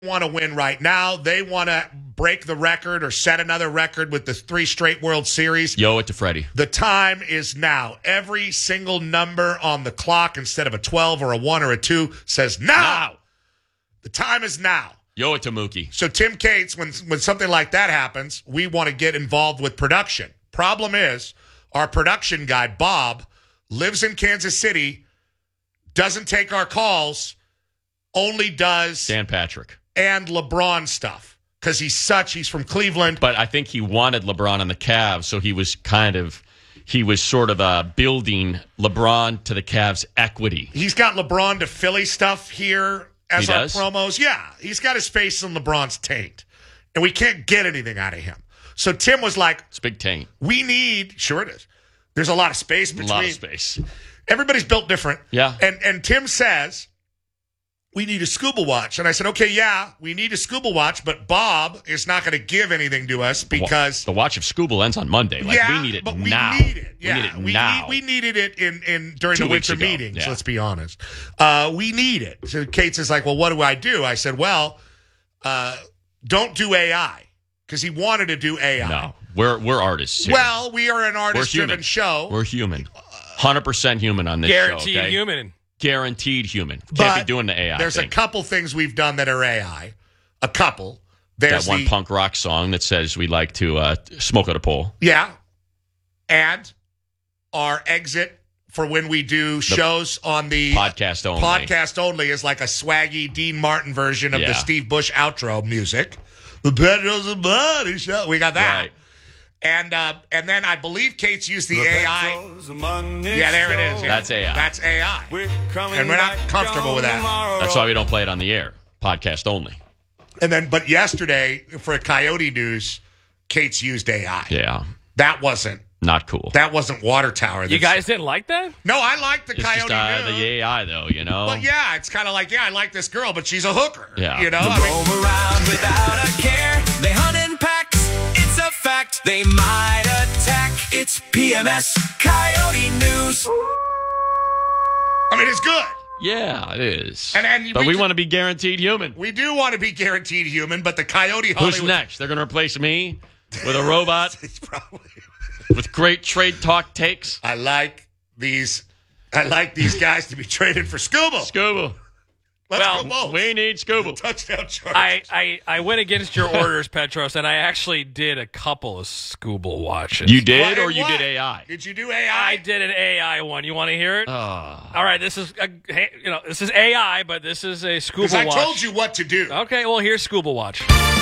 want to win right now. They want to break the record or set another record with the 3 straight World Series. Yo it to Freddie. The time is now. Every single number on the clock, instead of a 12 or a 1 or a 2, says now. The time is now. Yo it to Mookie. So Tim Cates, when something like that happens, we want to get involved with production. Problem is, our production guy, Bob, lives in Kansas City, doesn't take our calls, only does Dan Patrick. And LeBron stuff. Because he's from Cleveland. But I think he wanted LeBron on the Cavs, so he was sort of building LeBron to the Cavs' equity. He's got LeBron to Philly stuff here as He our does? promos. Yeah, he's got his face in LeBron's taint. And we can't get anything out of him. So Tim was like, It's a big taint. sure it is. There's a lot of space between. A lot of space. Everybody's built different. Yeah. And Tim says, we need a scuba watch. And I said, okay, yeah, we need a scuba watch, but Bob is not going to give anything to us because the watch of Scuba ends on Monday. Like, we need it but now. We need it. Yeah, we need it now. We needed it during 2 the weeks winter ago. meetings, Yeah. let's be honest. We need it. So Cates is like, well, what do I do? I said, well, don't do AI, because he wanted to do AI. No, we're artists here. Well, we are an artist-driven show. We're human. 100% human on this Guaranteed show. Okay? human. Guaranteed human. Can't But be doing the AI there's thing. a couple things we've done that are AI. A couple. There's That one punk rock song that says we like to smoke at a pole. Yeah. And our exit for when we do shows on the Podcast only. Podcast only is like a swaggy Dean Martin version of the Yeah. Steve Bush outro music. The Pedro's a Body Show. We got that. Right. And then I believe Cates used the AI. Yeah, there it is. Yeah. That's AI. That's AI. And we're not comfortable with that. That's why we don't play it on the air. Podcast only. But yesterday for Coyote News, Cates used AI. Yeah. That wasn't Water Tower. You guys didn't like that? No, I like the It's Coyote just News. the AI, though, you know? Well, yeah, it's kind of like, I like this girl, but she's a hooker. Yeah. You know? Roam around without a care. They hunt in packs. It's a fact. They might attack. It's PMS Coyote News. It's good. Yeah, it is. But we want to be guaranteed human. We do want to be guaranteed human, but the Coyote Hollywood... Who's next? They're going to replace me with a robot It's probably... with great trade talk takes? I like these guys to be traded for Scuba. Scuba. Let's go both. We need Scuba. Touchdown Chargers. I went against your orders, Petros, and I actually did a couple of Scuba watches. You did, What- or you what? did AI? Did you do AI? I did an AI one. You want to hear it? All right, this is this is AI, but this is a Scuba Because I watch. told you what to do. Okay, well, here's Scuba watch.